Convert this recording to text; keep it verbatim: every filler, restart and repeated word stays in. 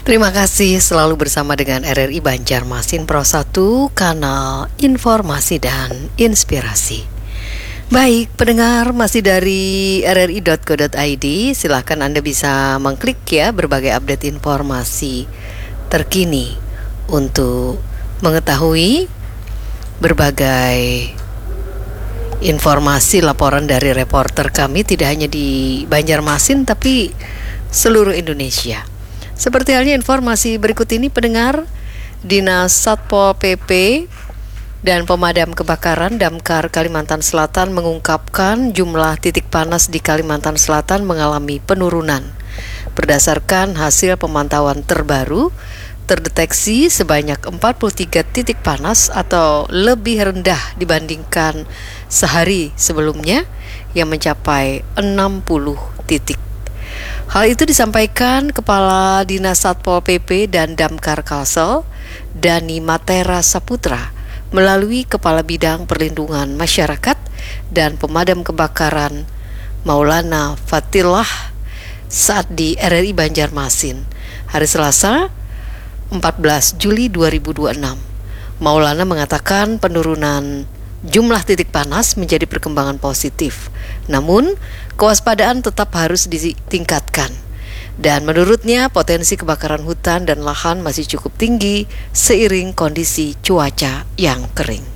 Terima kasih selalu bersama dengan R R I Banjarmasin Pro satu, kanal informasi dan inspirasi. Baik, pendengar masih dari r r i dot co dot i d, silahkan Anda bisa mengklik ya berbagai update informasi terkini untuk mengetahui berbagai informasi laporan dari reporter kami tidak hanya di Banjarmasin tapi seluruh Indonesia. Seperti halnya informasi berikut ini, pendengar, Dinas Satpol P P dan Pemadam Kebakaran Damkar Kalimantan Selatan mengungkapkan jumlah titik panas di Kalimantan Selatan mengalami penurunan. Berdasarkan hasil pemantauan terbaru, terdeteksi sebanyak empat puluh tiga titik panas atau lebih rendah dibandingkan sehari sebelumnya yang mencapai enam puluh titik. Hal itu disampaikan Kepala Dinas Satpol P P dan Damkar Kalsel, Dani Matera Saputra, melalui Kepala Bidang Perlindungan Masyarakat dan Pemadam Kebakaran Maulana Fatillah saat di R R I Banjarmasin hari Selasa empat belas Juli dua ribu dua puluh enam. Maulana mengatakan penurunan jumlah titik panas menjadi perkembangan positif. Namun, kewaspadaan tetap harus ditingkatkan. Dan menurutnya, potensi kebakaran hutan dan lahan masih cukup tinggi seiring kondisi cuaca yang kering.